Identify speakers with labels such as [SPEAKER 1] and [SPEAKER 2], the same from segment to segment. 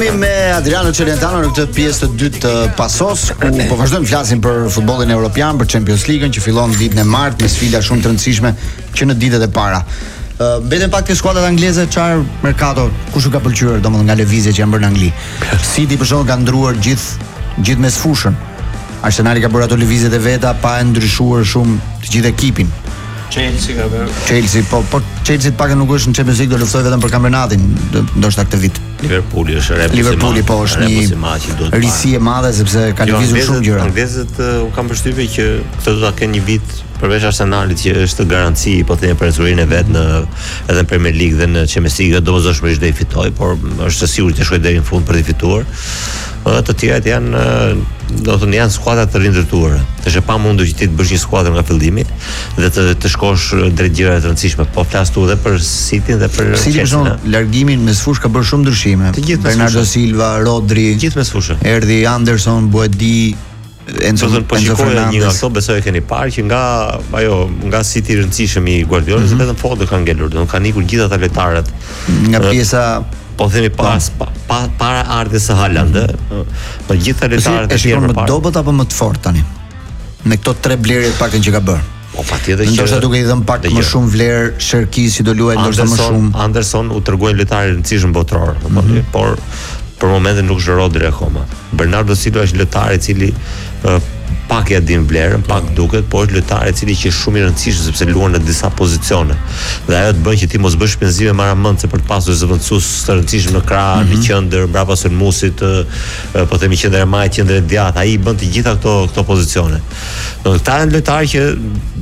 [SPEAKER 1] Jemi me Adriano Celentano në këtë pjesë të dytë të pasos, ku po vazhdojmë flasim për futbollin evropian, për Champions League-ën që fillon ditën e martë me sfida shumë të rëndësishme që në ditët e para. Mbeten pak të skuadrat angleze, çfarë mercato, kush u ka pëlqyer domethënë nga lëvizjet që janë bërë në Angli. City për shembull ka ndruar gjithë mes fushën. Arsenali ka bërë ato lëvizjet e veta pa e ndryshuar shumë të gjithë ekipin.
[SPEAKER 2] Chelsea ka bërë.
[SPEAKER 1] Chelsea pak nuk është në Champions League, do luftoj vetëm për kampionatin, ndoshta këtë vit.
[SPEAKER 2] Liverpooli është
[SPEAKER 1] është një risi e madhe sepse ka lëvizur shumë gjëra.
[SPEAKER 2] Anglezët u kanë përshtypje që këtë do ta kenë një vit përveç Arsenalit që është garanci po thënë për zurinë e vet në edhe në Premier League dhe në Champions League, domosdoshmërisht do i fitoj, por është e sigurt të shkojë deri në fund për të fituar. Të tjerat janë, do të thonë, janë skuadra të rindërtuara. Është e pamundur që ti të bësh një skuadër nga fillimi dhe të shkosh drejt gjërave të rëndësishme. Po flas tu edhe për City dhe për
[SPEAKER 1] Chelsea. Largimin mes fushë ka bërë shumë ndryshime. Bernardo Silva, Rodri,
[SPEAKER 2] gjithë mes fushë.
[SPEAKER 1] Erdhi Anderson, Buedi, Enzo Fernandez.
[SPEAKER 2] Një nga këto besoj e keni parë që nga City i rëndësishëm i Guardiola, vetëm foto kanë ngelur, do të kanë ikur gjithë ata lojtarët
[SPEAKER 1] nga pjesa
[SPEAKER 2] po themi para ardhes së Haaland, po gjithë lojtarët
[SPEAKER 1] e tjerë më dobët apo më të fortë tani me këto tre blerje të paktën që ka bërë.
[SPEAKER 2] Po patjetër që
[SPEAKER 1] ndoshta duke i dhënë pak më shumë vlerë Sherkis që do luajë ndoshta më shumë.
[SPEAKER 2] Anderson u treguan lojtarë rëndësishëm botror, por për momentin nuk është Rodri akoma. Bernardo Silva është lojtar i cili pak ja din vlerën, pak duket, por është lojtar i cili që është shumë i rëndësishëm sepse luan në disa pozicione. Dhe ajo të bën që ti mos bësh shpenzime maramendse për të pasur zëvendësues të rëndësishëm në krah, në qendër, brapa Sulmusit, po themi qendër e majt, qendër e djathtë, ai bën të gjitha këto pozicione. Do këta janë lojtarë që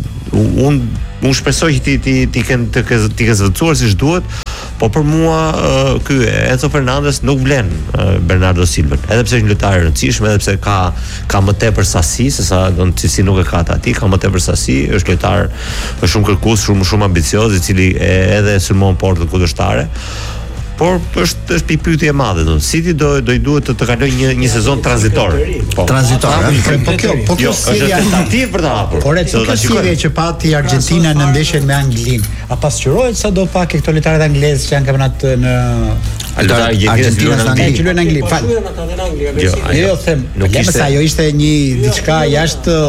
[SPEAKER 2] unë shpresoj që ti ke zvendësuar siç duhet. Po për mua ky Enzo Fernandez nuk vlen Bernardo Silva, edhe pse është një lojtar i rëndësishëm, edhe pse ka më tepër sasi, sesa don cilësi nuk e ka aty, ka më tepër sasi, është lojtar shumë kërkues, shumë ambicioz, i cili edhe sulmon portën kundërshtare. Por është pikpyetje e madhe, do. City do i duhet të kalojë një sezon tranzitor.
[SPEAKER 1] Po kjo
[SPEAKER 2] është tentativë për ta hapur.
[SPEAKER 3] Por kjo sjellje që pati Argentina në ndeshjen me Anglinë, a pasqyrohet sadopak këto lojtarët anglezë që janë kampionat në
[SPEAKER 1] Argentina
[SPEAKER 3] që luajnë në Angli. Jo, them, se ajo ishte një diçka jashtë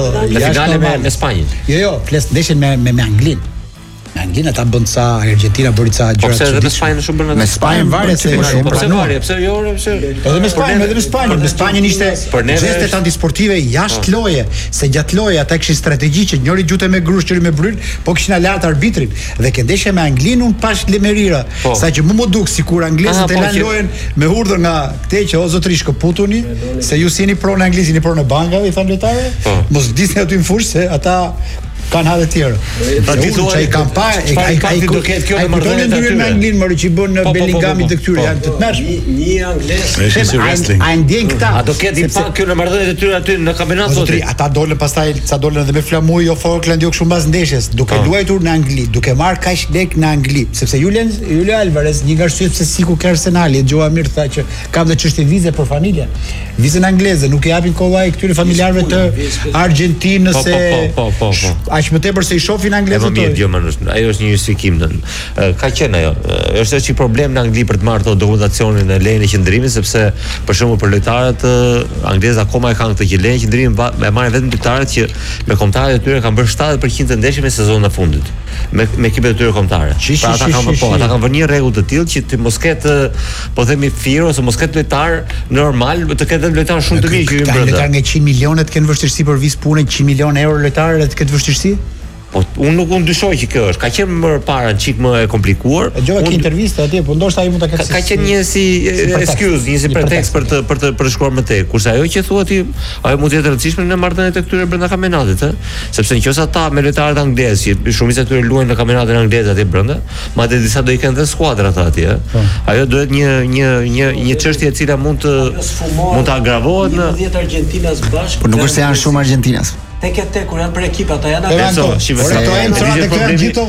[SPEAKER 2] me Spanjën.
[SPEAKER 3] Jo, flas ndeshjen me Anglinë. Me Anglinë ata bën sa Argentina bëri sa gjëra.
[SPEAKER 2] Pse edhe me Spanjën shumë bën.
[SPEAKER 3] Me Spanjën varet se
[SPEAKER 2] pse jo,
[SPEAKER 3] edhe me Spanjën, me Spanjën ishte gestet antisportive jashtë loje, se gjatë loje ata kishin strategji që njëri gjute me grush, njëri me bryn, po kishin lart arbitrin. Dhe ke ndeshje me Anglinë un pash Lemerira, saqë më duk sikur anglezët e lanë lojen me urdhër nga këtej që o zotëri shkëputuni, se ju jeni pronë Anglisë, jeni pronë bankave, i thanë lojtarëve. Mos disni aty në fushë se ata kanë hadhe tjerë. Ai kanë pa, ai do ketë kjo marrëdhënie aty me Anglinë, më që bën në Bellinghami të këtyre janë të tmerrshëm.
[SPEAKER 4] Një anglez.
[SPEAKER 3] Ai ndjen këta.
[SPEAKER 2] A do ketë pa kjo në marrëdhënie të tyre aty në kampionat sot.
[SPEAKER 3] Ata dolën pastaj, sa dolën edhe me Flamuj, jo Falkland, jo kështu mbas ndeshjes, duke luajtur në Angli, duke marr kaq lek në Angli, sepse Julio Alvarez, një nga arsyet pse siku ke Arsenali, dëgjova mirë tha që kam dhe çështje vize për familjen. Vizën angleze nuk i japin kollaj këtyre familjarëve të Argentinës se aq më tepër se i shohin anglezët.
[SPEAKER 2] Ajo është një justifikim. Ka qenë ajo. Është një problem në Angli për të marrë dokumentacionin e lejen e qëndrimit, sepse për shembull për lojtarët anglezë akoma e kanë këtë që lejen e qëndrimit e marrin vetëm lojtarët që me kombëtarët e tyre kanë bërë 70% të ndeshjeve në sezonin e fundit me ekipet e tyre kombëtare. Pra ata kanë vënë një rregull të tillë që ti mos ketë, po themi fir ose mos ketë lojtar normal, të ketë lojtar shumë të mirë që hyn brenda.
[SPEAKER 3] Lojtar nga 100 milionë të kenë vështirësi për vizë punë, 100 milionë euro lojtarë të ketë vështirësi?
[SPEAKER 2] Po unë nuk dyshoj që kjo është. Ka qenë më parë çik më e komplikuar.
[SPEAKER 3] Gjova ke intervistë atje, po ndoshta ai mund ta ketë.
[SPEAKER 2] Ka qenë një si excuse, një si pretekst për të shkuar më tej. Kurse ajo që thua ti, ajo mund të jetë e rëndësishme në marrëdhëniet e këtyre brenda kampionatit, sepse nëse ata me lojtarët anglezë, që shumica e tyre luajnë në kampionatin anglez atje brenda, madje disa do i kenë dhe skuadra ata atje. Ajo duhet një çështje e cila mund të agravohet në
[SPEAKER 4] 10 Argentinas bashkë.
[SPEAKER 1] Po nuk është se janë shumë Argentinas.
[SPEAKER 4] tek kur janë për ekip, ata janë
[SPEAKER 3] ato janë gjithë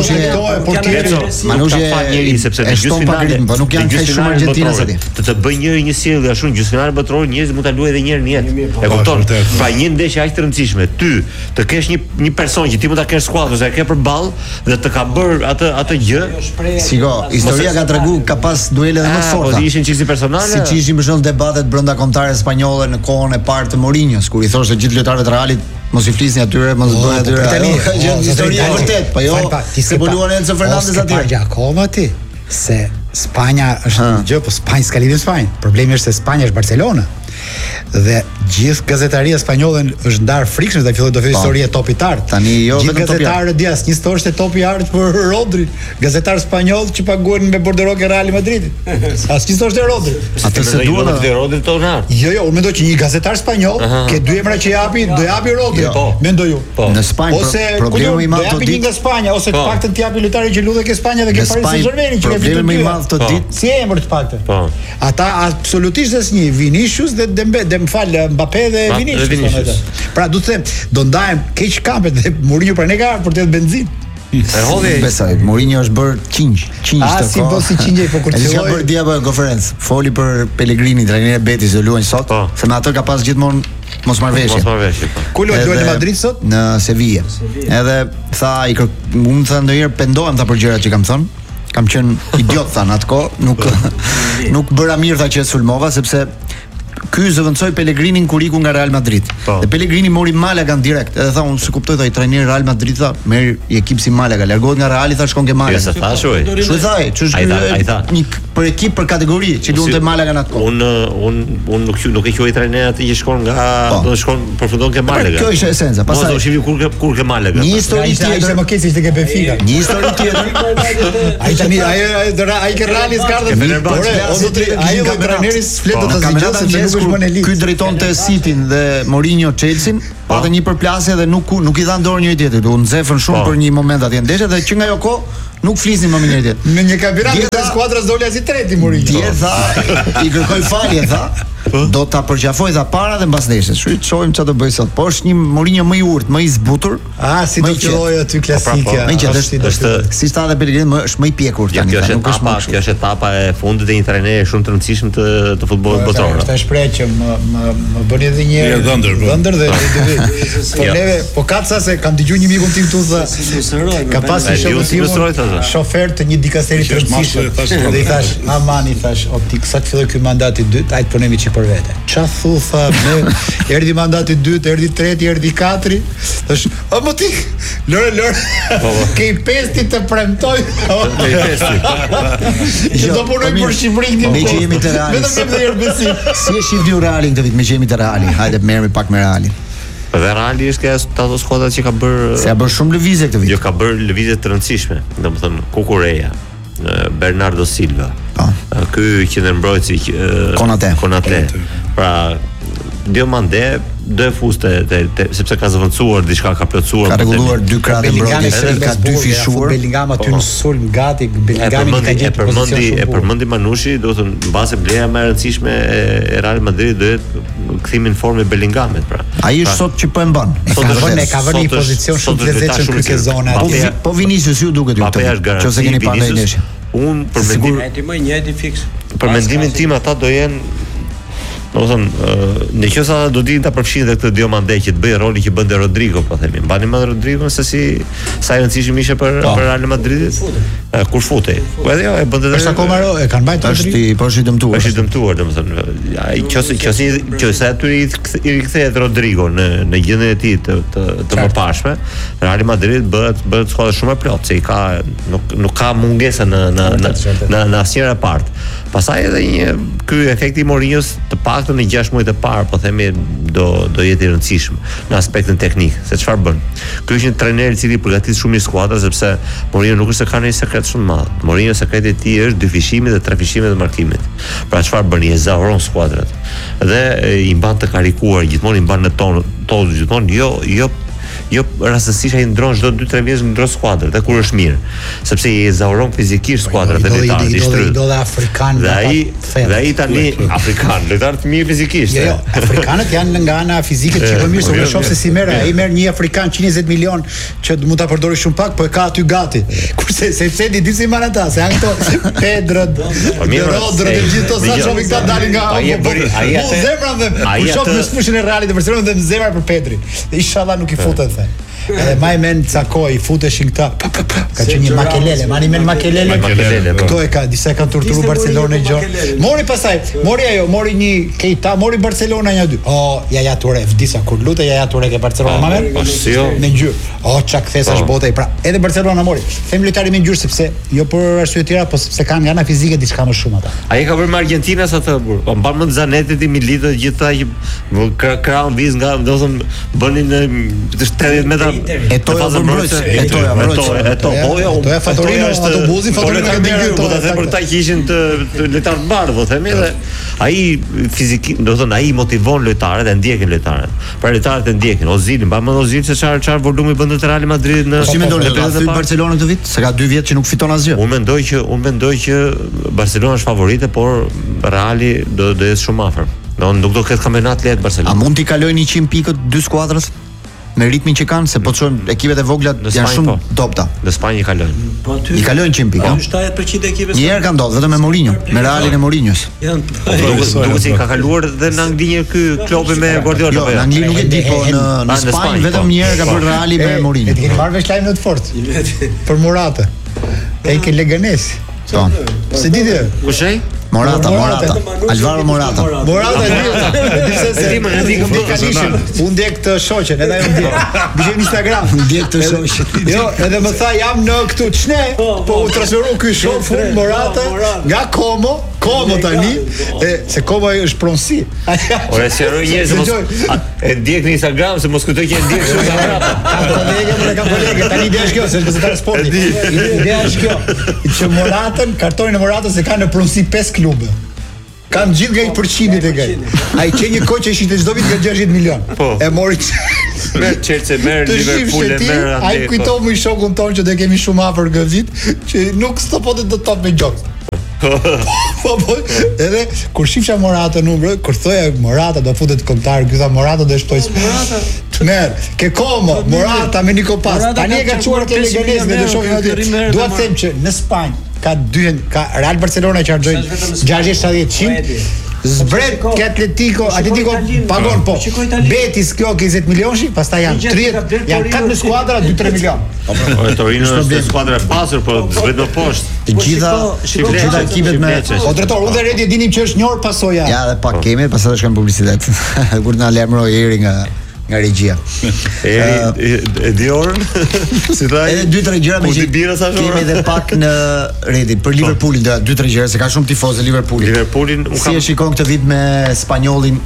[SPEAKER 2] Manushi sepse në gjysmëfinale,
[SPEAKER 1] po nuk janë kaq shumë Argentinës aty.
[SPEAKER 2] Të bëj njëri një sjellje ashtu në gjysmëfinale botërore, njerëz mund ta luajë edhe një herë në jetë. E kupton? Pra një ndeshje aq të rëndësishme, ty të kesh një person që ti mund ta kesh skuadrën ose e ke përballë dhe të ka bër atë gjë.
[SPEAKER 1] Siko, historia ka treguar ka pas duele edhe më të forta.
[SPEAKER 2] Po ishin çiksi personale.
[SPEAKER 1] Siç ishin për shembull debatet brenda kombëtare spanjolle në kohën e parë të Mourinhos, kur i thoshte gjithë lojtarëve të Realit mos i flisni atyre, mos bëni atyre. Historia e vërtet, po jo. Se po luan Enzo Fernandez aty.
[SPEAKER 3] Ja, akoma ti. Se Spanja është një gjë, po Spanja s'ka lidhje me Spanjën. Problemi është se Spanja është Barcelona. Dhe gjithë gazetaria spanjolle është ndar frikshme dhe filloi të fillojë historia topi i art.
[SPEAKER 1] Tani jo
[SPEAKER 3] vetëm topi. Gazetarët dia asnjë stoshte topi i art për Rodri, gazetar spanjoll që paguhen me borderok e Real Madridit. Asnjë stoshte Rodri.
[SPEAKER 2] Atë se duan të Rodri tonar.
[SPEAKER 3] Jo, unë mendoj që një gazetar spanjoll ke dy emra që do japi Rodri. Mendoj ju.
[SPEAKER 1] Në Spanjë problemi më i madh të
[SPEAKER 3] ditë nga Spanja ose të paktën të japi lojtarë që luajnë ke Spanja dhe ke Paris Saint-Germain që
[SPEAKER 1] problemi më i madh të ditë
[SPEAKER 3] si emër të paktën. Ata absolutisht asnjë Vinicius dhe Mbappé dhe Vinicius. Pra du të them, do ndajem keq kampet dhe Mourinho pra ne ka për të benzinë.
[SPEAKER 2] E hodhi.
[SPEAKER 1] Besoj, Mourinho është bër qinj të
[SPEAKER 3] si po si qinj po kur
[SPEAKER 1] ti ka bër dia për konferencë. Foli për Pellegrini, trajneri i Betis, do luajnë sot, se me atë ka pas gjithmonë mosmarrveshje.
[SPEAKER 3] Ku luajnë në Madrid sot?
[SPEAKER 1] Në Sevilla. Edhe tha unë tha ndonjëherë pendohem tha për gjërat që kam thënë. Kam qenë idiot tha në atë kohë, nuk bëra mirë tha që sulmova sepse ky zëvendësoi Pellegrinin kur iku nga Real Madrid. Dhe Pellegrini mori Malaga direkt. Edhe tha unë se kuptoj tha i trajneri Real Madrid tha, merr i ekip si Malaga, largohet nga Reali tha shkon ke Malaga.
[SPEAKER 2] Ja sa thash oj.
[SPEAKER 1] Çu thaj, ç'është një për ekip për kategori që luante Malaga në atë kohë.
[SPEAKER 2] Unë nuk e quaj trajner atë që shkon nga do të shkon përfundon ke Malaga.
[SPEAKER 1] Kjo ishte esenca. Pastaj
[SPEAKER 2] do shihim kur ke Malaga.
[SPEAKER 1] Një histori
[SPEAKER 3] tjetër më keq ishte ke Benfica.
[SPEAKER 1] Një histori tjetër.
[SPEAKER 3] Ai tani ai ke Realis kardën. Ai do trajneri flet do të zgjidhë
[SPEAKER 1] Ky drejtonte Cityn dhe Mourinho Chelsea, patë një përplasje dhe nuk i dhan dorë njëri tjetrit. U nxefën shumë për një moment atje ndeshje dhe që nga ajo kohë nuk flisnin më me njëri tjetrin.
[SPEAKER 3] Në një kampionat të skuadrës doli as i treti Mourinho.
[SPEAKER 1] Dje tha, i kërkoi falje tha. Do ta përqafoj tha para dhe mbas ndeshjes. Shohim çfarë do bëj sot. Po është një Mourinho më i urtë, më i zbutur.
[SPEAKER 3] Si do fillojë aty klasike.
[SPEAKER 1] Është si sta dhe Pellegrini është më i pjekur tani.
[SPEAKER 2] Kjo është etapa e fundit e një trajneri shumë të rëndësishëm të futbollit botror.
[SPEAKER 3] Është shpreh që më bëni edhe një vëndër dhe po neve po kaca se kam dëgjuar një mikun tim thosë ka pasur shofer të një dikasteri të rëndësishëm dhe i thash aman i thash optik sa të filloi ky mandati i dytë ai punemi çi për vete. Ça thufa me erdhi mandati i dytë, erdhi i treti, erdhi i katri. Thash, "O mo ti, lore. Ke i pesti të premtoj."
[SPEAKER 2] Ke i pesti.
[SPEAKER 3] Do punoj për Shqipërinë.
[SPEAKER 1] Me që jemi të Realit.
[SPEAKER 3] Vetëm me herbesim.
[SPEAKER 1] Si e shih dy Realin këtë vit me që jemi të Realit. Hajde merremi pak me Realin.
[SPEAKER 2] Dhe Reali është ka ato skuadra që ka bërë
[SPEAKER 1] se ka bërë shumë lëvizje këtë vit.
[SPEAKER 2] Jo, ka bërë lëvizje të rëndësishme, domethënë Kukureja, Bernardo Silva. Ky qendërmbrojtësi Konate. Pra Diomande do e fuste sepse ka zëvendësuar diçka, ka plotësuar,
[SPEAKER 1] ka rregulluar dy krahë mbrojtjes, ka dy fishuar.
[SPEAKER 3] Bellingham aty në sulm gati, Bellingham ka gjetur pozicion.
[SPEAKER 2] E përmendi Manushi, do të thonë mbase bleja më e rëndësishme e Real Madrid do jetë kthimin në formë e Bellinghamit, pra.
[SPEAKER 1] Ai është sot që po e mban.
[SPEAKER 3] Ka vënë një pozicion shumë të lezetshëm ky sezon aty.
[SPEAKER 1] Po Vinicius ju duket ju.
[SPEAKER 2] Nëse
[SPEAKER 1] keni parë ndeshjen.
[SPEAKER 2] Unë për
[SPEAKER 4] mendimin fiks.
[SPEAKER 2] Për mendimin tim ata do jenë në qoftë se ata do dinë ta përfshin edhe këtë Diomande që të bëjë rolin që bënte Rodrigo, po themi. Mbani më Rodrigo se sa i rëndësishëm ishte për Real Madridit. Kur futej. Po edhe jo, e bënte
[SPEAKER 3] edhe. Është akoma e kanë mbajtur
[SPEAKER 1] Rodrigo. Është i dëmtuar.
[SPEAKER 2] Është i dëmtuar, domethënë. Ai qoftë aty i rikthehet Rodrigo në gjendjen e tij të mëparshme, Real Madrid bëhet skuadër shumë e plotë, se i ka nuk ka mungesa në asnjëra part. Pastaj edhe ky efekti i Mourinhos të paktën në 6 muajt e parë, po themi do jetë i rëndësishëm në aspektin teknik, se çfarë bën. Ky është një trajner i cili përgatit shumë skuadra sepse Mourinho nuk është se ka një sekret shumë madh. Mourinho sekreti i tij është 2 fishimit dhe 3 fishimit të markimit. Pra çfarë bën? I ezauron skuadrat. Dhe i mban të karikuar, gjithmonë i mban në ton gjithmonë, jo rastësisht ai ndron çdo 2-3 vjet ndron skuadrën, dhe kur është mirë, sepse i ezauron fizikisht skuadrat e lojtarëve, i shtrydh.
[SPEAKER 3] Do dhe afrikan.
[SPEAKER 2] Dhe ai tani afrikan, lojtar të mirë fizikisht.
[SPEAKER 3] Jo, afrikanët janë nga ana fizike çiko mirë, se shoh se si merr, ai merr një afrikan 120 milion që mund ta përdorë shumë pak, po e ka aty gati. Kurse sepse di si marrën ata, se janë këto Pedro, Rodro, dhe gjithë to sa shohin këta dalin nga zemra dhe kur shoh në sfushën e Realit të Barcelonës dhe në zemra për Pedrin. Inshallah nuk i futet the. Edhe më men ca kohë i futeshin këta. Ka qenë një makelele, mani men makelele. Kto e ka, disa kanë torturuar Barcelonën gjë. Mori mori një Keita, mori Barcelona 1-2. Ja Toure, disa kur lutë ja Toure ke Barcelona më merr. Në gjë. Çka kthesash bota i pra. Edhe Barcelona mori. Them lojtari më ngjyrë sepse jo për arsye të tjera, po sepse kanë nga ana fizike diçka më shumë ata.
[SPEAKER 2] Ai ka bërë me Argentinas atë burr. Po mban më Zanetit i Milito gjithë ata Crown viz nga, do të them, bënin 80 metra.
[SPEAKER 1] Etoja
[SPEAKER 3] Fatorino është autobusi, Fatorino ka digër,
[SPEAKER 2] po ta them për ta që ishin të lojtarë të bardhë, po themi, dhe ai fizikisht, do të thonë, ai motivon lojtarët e ndjekin lojtarët. Pra lojtarët e ndjekin Ozilin, mbajmë Ozil se çfarë volumi bën te Real Madrid në.
[SPEAKER 1] Si mendon se ka thyr Barcelona këtë vit? Se ka 2 vjet që nuk fiton asgjë.
[SPEAKER 2] Unë mendoj që Barcelona është favorite, por Reali do jetë shumë afër. Nuk do ketë kampionat lehtë Barcelona.
[SPEAKER 1] A mund t'i kalojnë 100 pikët dy skuadrës? Me ritmin që kanë, se po të shohim ekipet e vogla janë shumë dobta.
[SPEAKER 2] Në Spanjë i kalojnë.
[SPEAKER 4] Po aty
[SPEAKER 1] i kalojnë 100 pikë.
[SPEAKER 4] 70% e ekipeve.
[SPEAKER 1] Një herë ka ndodhur vetëm me Mourinho, me Realin e Mourinhos.
[SPEAKER 2] Duket se ka kaluar dhe në Angli ky klopi me Guardiola.
[SPEAKER 1] Jo, në Angli nuk e di, po në Spanjë vetëm një herë ka bërë Reali me Mourinho.
[SPEAKER 3] E keni marrë vesh lajmin të fortë për Morata. Te ke Leganes.
[SPEAKER 1] Po.
[SPEAKER 3] Se di ti?
[SPEAKER 2] Kush ai?
[SPEAKER 1] Morata. Alvaro Morata.
[SPEAKER 3] Unë ndjek të shoqen, edhe ajo ndjek. Bishim në Instagram, ndjek të shoqen. Jo, edhe më tha jam në këtu çne, po u transferu ky shoq Morata nga Como tani, se Como është pronsi.
[SPEAKER 2] Ora sjeroj njerëz e ndjek në Instagram se mos kujtoj që e ndjek shumë Morata.
[SPEAKER 3] Ka kolegë, tani ideja është kjo, se është gazetar sporti. Ideja është kjo, që Moratën, kartonin e Moratës e kanë në pronsi 5 klube. Kanë gjithë nga i përqimit e gaj. Ai që një kohë që ishte çdo vit nga 60 milion. E mori
[SPEAKER 2] merr Chelsea, merr Liverpool, merr
[SPEAKER 3] Ande. Ai kujto më i shokun ton që do kemi shumë afër këtë vit, që nuk stopote do top me gjok. Po, edhe kur shifsha Morata numër, kur thoya Morata do futet kontar, gjitha Morata do shtoj. Merr, ke Como, Morata me Nikopas. Tani e ka çuar te Leganes me do shohin aty. Dua të them që në Spanjë ka Real Barcelona që harxojnë 60-70 zbret ke Atletico pagon po. Betis kjo 20 milionë, pastaj janë 30, janë 4 skuadra 2-3 milion.
[SPEAKER 2] Torino është skuadra e pasur, po zbret më poshtë.
[SPEAKER 1] Të gjitha ekipet me
[SPEAKER 3] drejtor, unë dhe Redi dinim që është një orë pasoja.
[SPEAKER 1] Ja, dhe pak kemi, pastaj do shkojmë publicitet. Kur na lajmëroi Eri nga regjia.
[SPEAKER 2] E di orën? Si thaj?
[SPEAKER 1] Edhe 2-3 gjëra me kemi edhe pak në Redi për Liverpoolin, 2-3 gjëra se ka shumë tifozë Liverpoolin. Si e shikon këtë vit me spanjollin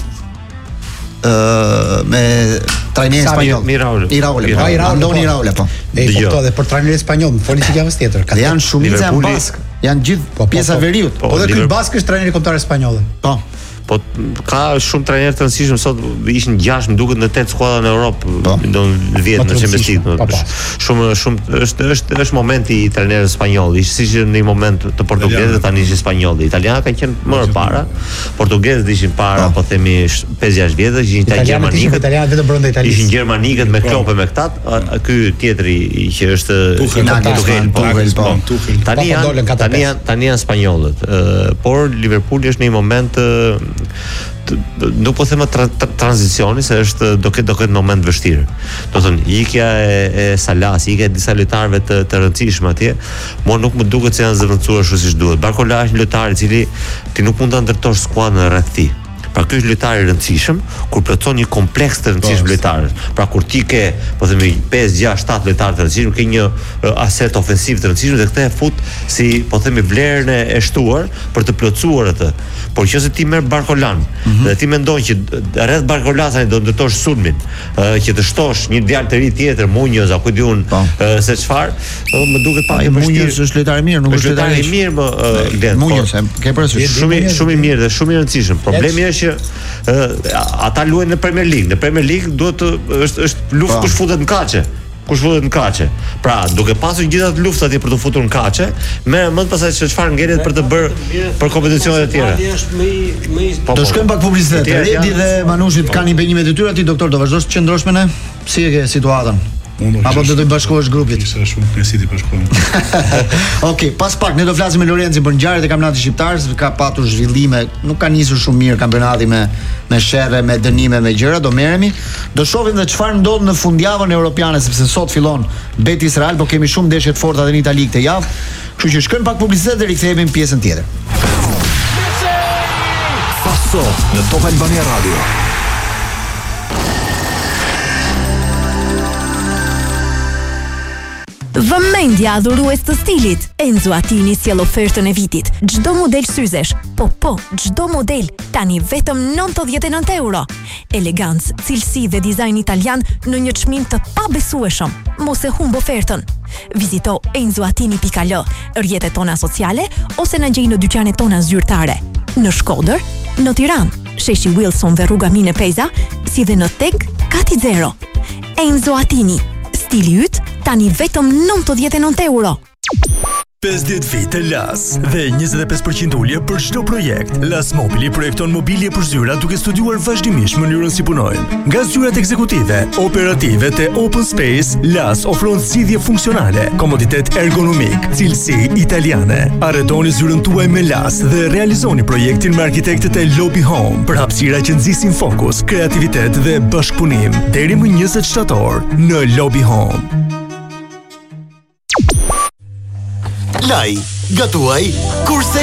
[SPEAKER 1] me trajnerin spanjoll. Iraola po.
[SPEAKER 3] Dhe për trajnerin spanjoll, më folni çikavës tjetër.
[SPEAKER 1] Janë shumica janë bask, janë gjithë pjesa veriut.
[SPEAKER 3] Po dhe ky bask është trajneri kombëtar spanjoll.
[SPEAKER 1] Po.
[SPEAKER 2] Po ka shumë trajnerë të rëndësishëm, sot ishin 6 më duket në 8 skuadra në Europë, do në 10 në Champions League. Shumë është momenti i trajnerëve spanjoll, siç në një moment të portugezëve tani ishin spanjollë. Italianët kanë qenë më para, portugezët ishin para, po themi 5-6 vjetë, ishin gjermanikët.
[SPEAKER 3] Italianët vetëm brenda Italisë.
[SPEAKER 2] Ishin gjermanikët me Klopp me këta, ky tjetri që është Tuchel. Tani janë spanjollët. Por Liverpooli është në një moment nuk po them tranzicioni, se është do ketë moment vështirë. Do thënë ikja e Salas, ikja e disa lojtarëve të rëndësishëm atje, mua nuk më duket se janë zëvendësuar ashtu siç duhet. Barcola është një lojtar i cili ti nuk mund ta ndërtosh skuadrën rreth tij. Pra ky është lojtar i rëndësishëm kur plotson një kompleks të rëndësishëm lojtarësh. Pra kur ti ke, po themi 5, 6, 7 lojtarë të rëndësishëm, ke një aset ofensiv të rëndësishëm dhe këtë e fut si, po themi, vlerën e shtuar për të plotësuar atë. Por nëse ti merr Barcolan dhe ti mendon që rreth Barcolas do ndërtosh sulmin, që të shtosh një djalë të ri tjetër, Muñoz apo di un se çfarë, më duket pak e vështirë.
[SPEAKER 1] Muñoz është lojtar i mirë, nuk është lojtar i
[SPEAKER 2] mirë, më Muñoz,
[SPEAKER 1] ke parasysh
[SPEAKER 2] shumë i mirë dhe shumë i rëndësishëm. Problemi është që ata luajnë në Premier League. Në Premier League duhet është luftë kush futet në kaçe. Pra, duke pasur gjithë ato luftë atje për të futur në kaçe, merr mend pastaj se çfarë ngjelet për të bërë për kompeticionet e tjera.
[SPEAKER 1] Do shkojmë pak publicitet. Redi dhe Manushit kanë impenjime të tyre, ti doktor do vazhdosh të qëndrosh me ne? Si e ke situatën? Apo do të bashkohesh grupit?
[SPEAKER 5] Isha shumë kënaqësi të bashkohem.
[SPEAKER 1] Okej, pas pak ne do flasim me Lorenzin për ngjarjet e kampionatit shqiptar, se ka patur zhvillime, nuk ka nisur shumë mirë kampionati me sherre, me dënime, me gjëra, do merremi. Do shohim dhe çfarë ndodh në fundjavën europiane, sepse sot fillon Betis Real, por kemi shumë ndeshje të forta edhe në Itali këtë javë. Kështu që shkojmë pak publicitet dhe rikthehemi në pjesën tjetër.
[SPEAKER 6] Faso në Top Albania Radio.
[SPEAKER 7] Vëmendja adhurues të stilit. Enzo Attini sjell ofertën e vitit. Çdo model syzesh, çdo model tani vetëm 99 euro. Elegancë, cilësi dhe dizajn italian në një çmim të pabesueshëm. Mos e humb ofertën. Vizito enzoatini.al, rrjetet tona sociale ose na gjej në dyqanet tona zyrtare. Në Shkodër, në Tiranë, sheshi Wilson dhe rruga Mine Peza, si dhe në Tek Kati Zero. Enzo Attini. Stili yt tani vetëm 99 euro.
[SPEAKER 6] 50 vite LAS dhe 25% ulje për çdo projekt. LAS Mobili projekton mobilje për zyra duke studiuar vazhdimisht mënyrën si punojnë. Nga zyrat ekzekutive, operative te Open Space, LAS ofron zgjidhje funksionale, komoditet ergonomik, cilësi italiane. Arretoni zyrën tuaj me LAS dhe realizoni projektin me arkitektët e Lobby Home për hapësira që nxisin fokus, kreativitet dhe bashkëpunim deri më 20 shtator në Lobby Home.
[SPEAKER 8] Laj, gatuaj, kurse